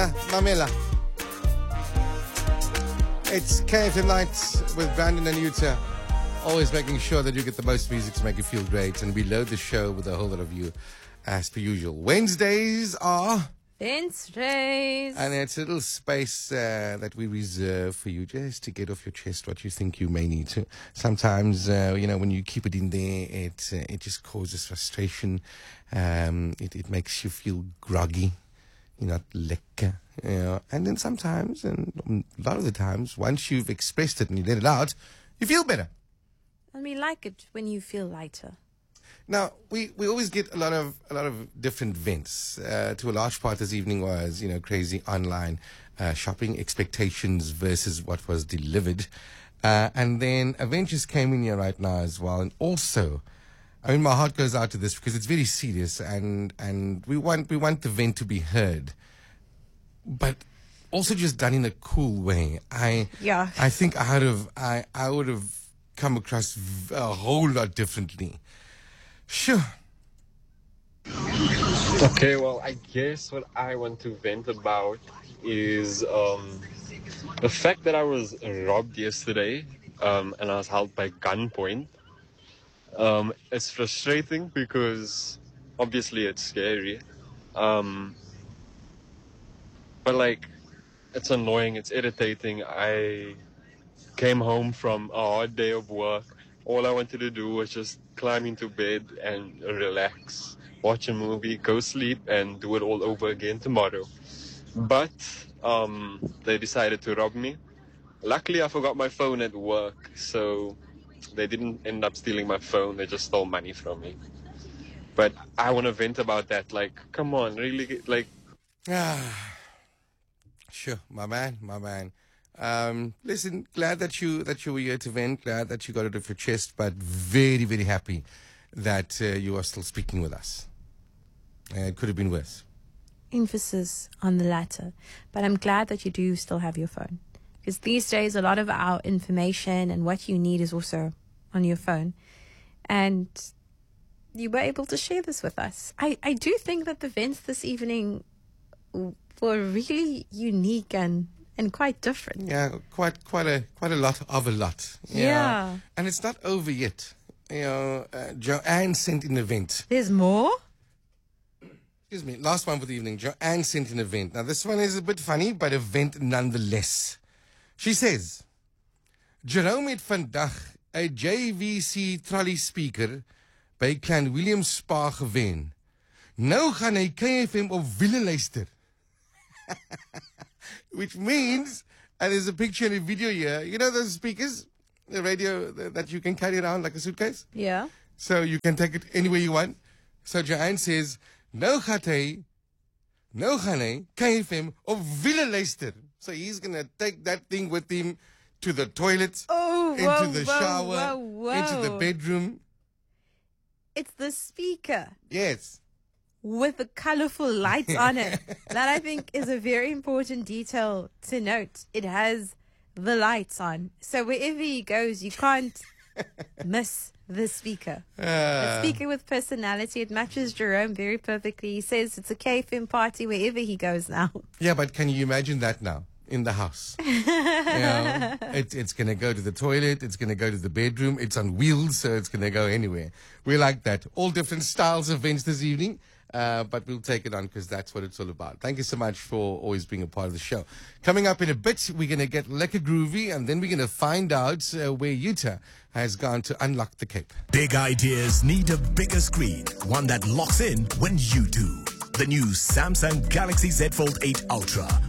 Mamela. It's KFM Nights with Brandon and Yuta. Always making sure that you get the most music to make you feel great. And we load the show with a whole lot of you as per usual. Wednesdays are... Wednesdays. And it's a little space that we reserve for you just to get off your chest what you think you may need to. Sometimes, when you keep it in there, it just causes frustration. It makes you feel groggy. You're not lekker. And then sometimes, and a lot of the times, once you've expressed it and you let it out, you feel better. And we like it when you feel lighter. Now, we always get a lot of different vents. To a large part this evening was, crazy online shopping, expectations versus what was delivered. And then Avengers came in here right now as well. And also, my heart goes out to this because it's very serious and we want the vent to be heard. But also just done in a cool way. I think I would have come across a whole lot differently. Sure. Okay, well, I guess what I want to vent about is the fact that I was robbed yesterday and I was held by gunpoint. It's frustrating because obviously it's scary. But it's annoying, it's irritating. I came home from a hard day of work. All I wanted to do was just climb into bed and relax, watch a movie, go sleep, and do it all over again tomorrow. But they decided to rob me. Luckily, I forgot my phone at work, so they didn't end up stealing my phone. They just stole money from me. But I want to vent about that. Come on, really? Sure, my man. Listen, glad that you were here to vent, glad that you got it off your chest, but very, very happy that you are still speaking with us. It could have been worse. Emphasis on the latter. But I'm glad that you do still have your phone. Because these days, a lot of our information and what you need is also on your phone. And you were able to share this with us. I do think that the vents this evening were really unique and quite different. Yeah, quite a lot of a lot. Yeah. And it's not over yet. Joanne sent in an event. There's more? Excuse me, last one for the evening. Joanne sent an event. Now, this one is a bit funny, but event nonetheless. She says, Jerome het vandag 'n JVC trolley speaker by Clan William Spa gewen. Nou gaan hy KFM op wiele luister. Which means, and there's a picture and a video here, you know those speakers, the radio that you can carry around like a suitcase? Yeah. So you can take it anywhere you want. So Joanne says, nou gaan hy KFM op wiele luister. So he's going to take that thing with him to the toilet, into the shower, into the bedroom. It's the speaker. Yes. With the colorful lights on it. That I think is a very important detail to note. It has the lights on. So wherever he goes, you can't miss the speaker. A speaker with personality. It matches Jerome very perfectly. He says it's a KFM party wherever he goes now. Yeah, but can you imagine that now? In the house. It's going to go to the toilet. It's going to go to the bedroom. It's on wheels, so it's going to go anywhere. We like that. All different styles of events this evening. But we'll take it on because that's what it's all about. Thank you so much for always being a part of the show. Coming up in a bit, we're going to get lekker groovy, and then we're going to find out where Yuta has gone to unlock the Cape. Big ideas need a bigger screen, one that locks in when you do. The new Samsung Galaxy Z Fold 8 Ultra.